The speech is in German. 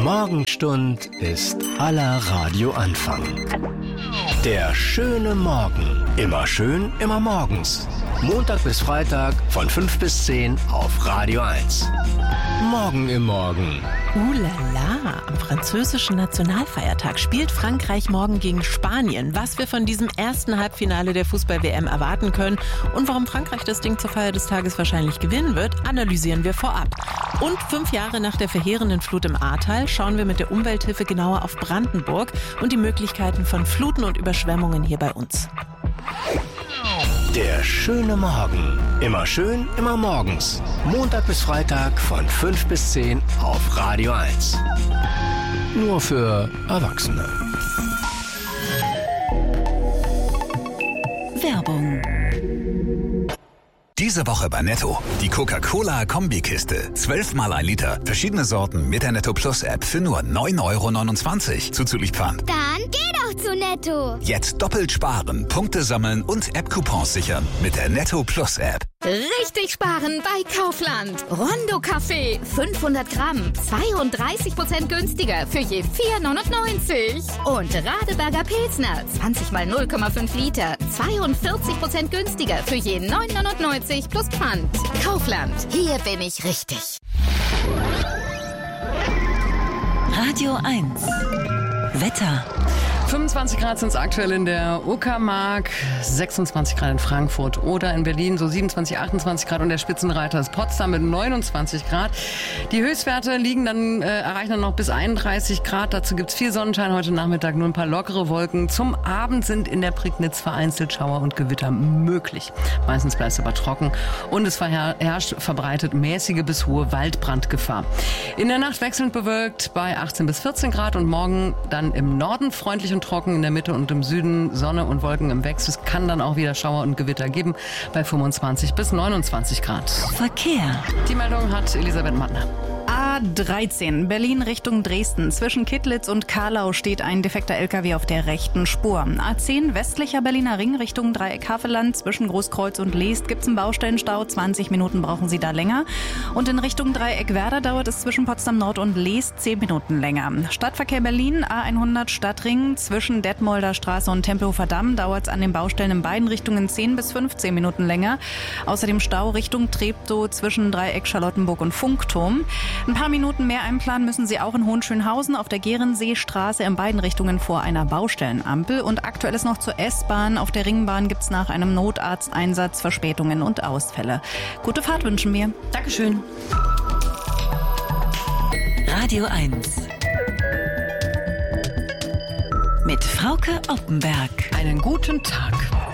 Morgenstund ist aller Radioanfang. Der schöne Morgen. Immer schön, immer morgens. Montag bis Freitag von 5 bis 10 auf Radio 1. Morgen im Morgen. La, am französischen Nationalfeiertag spielt Frankreich morgen gegen Spanien. Was wir von diesem ersten Halbfinale der Fußball-WM erwarten können und warum Frankreich das Ding zur Feier des Tages wahrscheinlich gewinnen wird, analysieren wir vorab. Und 5 Jahre nach der verheerenden Flut im Ahrtal schauen wir mit der Umwelthilfe genauer auf Brandenburg und die Möglichkeiten von Fluten und Überschwemmungen hier bei uns. Der schöne Morgen. Immer schön, immer morgens. Montag bis Freitag von 5 bis 10 auf Radio 1. Nur für Erwachsene. Werbung. Diese Woche bei Netto. Die Coca-Cola-Kombikiste. 12 mal 1 Liter. Verschiedene Sorten mit der Netto Plus App für nur 9,29 € zuzüglich Pfand. Dann geh doch zu Netto. Jetzt doppelt sparen, Punkte sammeln und App-Coupons sichern mit der Netto Plus App. Richtig sparen bei Kaufland. Rondo Kaffee 500 Gramm, 32% günstiger für je 4,99. Und Radeberger Pilsner 20 mal 0,5 Liter, 42% günstiger für je 9,99 plus Pfand. Kaufland, hier bin ich richtig. Radio 1. Wetter. 25 Grad sind es aktuell in der Uckermark, 26 Grad in Frankfurt oder in Berlin, so 27, 28 Grad und der Spitzenreiter ist Potsdam mit 29 Grad. Die Höchstwerte erreichen dann noch bis 31 Grad. Dazu gibt es viel Sonnenschein heute Nachmittag, nur ein paar lockere Wolken. Zum Abend sind in der Prignitz vereinzelt Schauer und Gewitter möglich. Meistens bleibt es aber trocken und es herrscht verbreitet mäßige bis hohe Waldbrandgefahr. In der Nacht wechselnd bewölkt bei 18 bis 14 Grad und morgen dann im Norden freundlich und trocken, in der Mitte und im Süden Sonne und Wolken im Wechsel. Es kann dann auch wieder Schauer und Gewitter geben bei 25 bis 29 Grad. Verkehr. Die Meldung hat Elisabeth Mattner. A13 Berlin Richtung Dresden. Zwischen Kittlitz und Karlau steht ein defekter LKW auf der rechten Spur. A10 westlicher Berliner Ring Richtung Dreieck Havelland. Zwischen Großkreuz und Leest gibt es einen Baustellenstau. 20 Minuten brauchen Sie da länger. Und in Richtung Dreieck Werder dauert es zwischen Potsdam Nord und Leest 10 Minuten länger. Stadtverkehr Berlin A100 Stadtring. Zwischen Detmolder Straße und Tempelhofer Damm dauert es an den Baustellen in beiden Richtungen 10 bis 15 Minuten länger. Außerdem Stau Richtung Treptow zwischen Dreieck Charlottenburg und Funkturm. Ein paar Minuten mehr einplanen müssen Sie auch in Hohenschönhausen auf der Gehrenseestraße in beiden Richtungen vor einer Baustellenampel. Und aktuell ist noch zur S-Bahn. Auf der Ringbahn gibt es nach einem Notarzteinsatz Verspätungen und Ausfälle. Gute Fahrt wünschen wir. Dankeschön. Radio 1. Mit Frauke Oppenberg. Einen guten Tag.